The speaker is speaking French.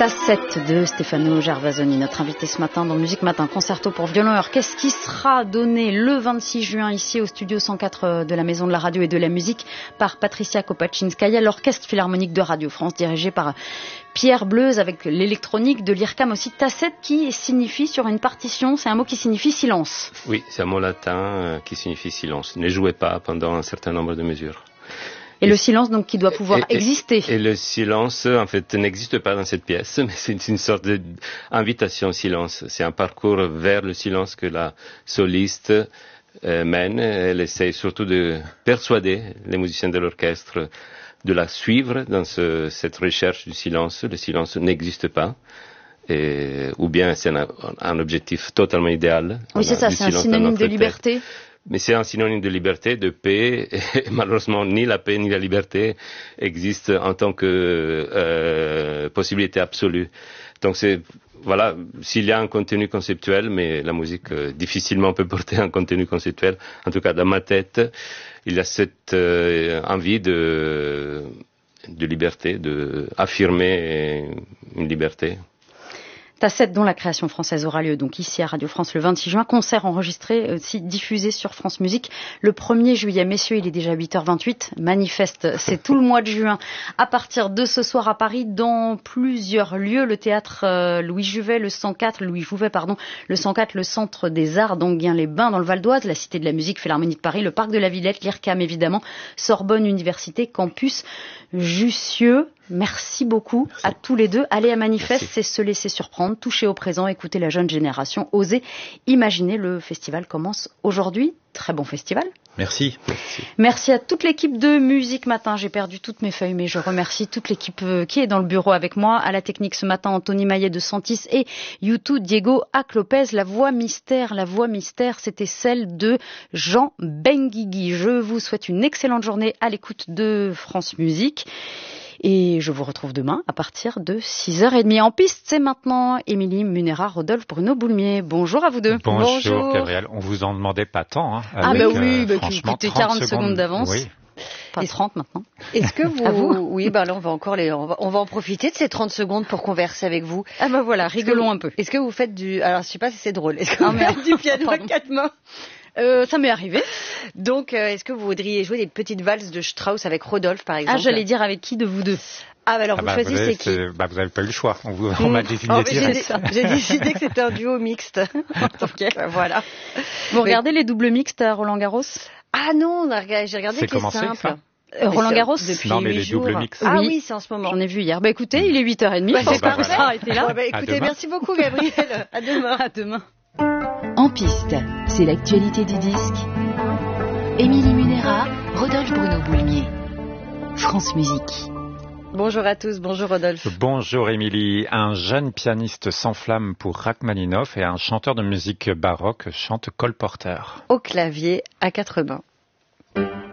Tacette de Stefano Gervasoni, notre invité ce matin dans Musique Matin, concerto pour violon et orchestre qui sera donné le 26 juin ici au studio 104 de la Maison de la Radio et de la Musique par Patricia Kopaczynskaja, l'Orchestre Philharmonique de Radio France dirigé par Pierre Bleuze avec l'électronique de l'IRCAM aussi. Tacette qui signifie sur une partition, c'est un mot qui signifie silence. Oui, c'est un mot latin qui signifie silence. Ne jouez pas pendant un certain nombre de mesures. Et le silence, donc, qui doit pouvoir exister. Et le silence, en fait, n'existe pas dans cette pièce, mais c'est une sorte d'invitation au silence. C'est un parcours vers le silence que la soliste mène. Elle essaie surtout de persuader les musiciens de l'orchestre de la suivre dans cette recherche du silence. Le silence n'existe pas. Ou bien c'est un objectif totalement idéal. Oui, c'est ça, c'est un synonyme de liberté. Mais c'est un synonyme de liberté, de paix, et malheureusement, ni la paix ni la liberté existent en tant que possibilité absolue. Donc voilà, s'il y a un contenu conceptuel, mais la musique difficilement peut porter un contenu conceptuel, en tout cas dans ma tête, il y a cette envie de liberté, de affirmer une liberté. Tacette dont la création française aura lieu donc ici à Radio France le 26 juin. Concert enregistré, aussi diffusé sur France Musique le 1er juillet. Messieurs, il est déjà 8h28. Manifeste, c'est tout le mois de juin. À partir de ce soir à Paris, dans plusieurs lieux, le théâtre Louis Jouvet, le 104, le Centre des Arts d'Enghien-les-Bains dans le Val d'Oise, la Cité de la Musique, Philharmonie de Paris, le Parc de la Villette, l'IRCAM évidemment, Sorbonne Université, Campus Jussieu. Merci beaucoup à tous les deux. Aller à Manifeste, c'est se laisser surprendre, toucher au présent, écouter la jeune génération, oser imaginer. Le festival commence aujourd'hui. Très bon festival. Merci. Merci à toute l'équipe de Musique Matin. J'ai perdu toutes mes feuilles, mais je remercie toute l'équipe qui est dans le bureau avec moi. À la technique ce matin, Anthony Maillet de Santis et YouTube Diego Ac-Lopez. La voix mystère, c'était celle de Jean Benguigui. Je vous souhaite une excellente journée à l'écoute de France Musique. Et je vous retrouve demain à partir de 6h30. En piste, c'est maintenant Émilie Munera, Rodolphe Bruno Boulmier. Bonjour à vous deux. Bonjour Gabriel. On vous en demandait pas tant. Écoutez, 40 secondes d'avance. Oui. Pas 30 maintenant. Est-ce que vous... Oui, là on va en profiter de ces 30 secondes pour converser avec vous. Ah bah voilà, rigolons un peu. Est-ce que vous faites alors je sais pas si c'est drôle. Est-ce que vous faites du piano à quatre mains? Ça m'est arrivé. Donc, est-ce que vous voudriez jouer des petites valses de Strauss avec Rodolphe, par exemple? Ah, j'allais dire avec qui de vous deux? Alors vous choisissez qui? Vous n'avez pas eu le choix. On m'a désigné direct. J'ai décidé que c'était un duo mixte. Donc, voilà. Vous regardez les doubles mixtes à Roland-Garros? Ah non, j'ai regardé qui est simple. Roland-Garros depuis non, mais 8 les jours. doubles mix. Ah oui, c'est en ce moment. J'en ai vu hier. Bah écoutez, il est 8h30. Voilà. Arrêtez là. Écoutez, merci beaucoup Gabriel. À demain. À demain. En piste, c'est l'actualité du disque. Émilie Munera, Rodolphe Bruno Boulmier. France Musique. Bonjour à tous, bonjour Rodolphe. Bonjour Émilie. Un jeune pianiste s'enflamme pour Rachmaninoff et un chanteur de musique baroque chante Cole Porter. Au clavier, à quatre mains.